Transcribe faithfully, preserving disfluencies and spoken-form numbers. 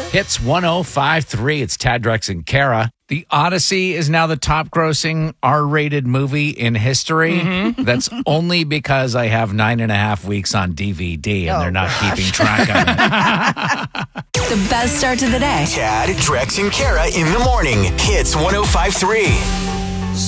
Hits one oh five point three. It's Tad, Drex, and Kara. The Odyssey is now the top-grossing R-rated movie in history. Mm-hmm. That's only because I have nine and a half weeks on D V D, and oh, they're not gosh. keeping track of it. The best start to the day. Tad, Drex, and Kara in the morning. Hits one oh five point three.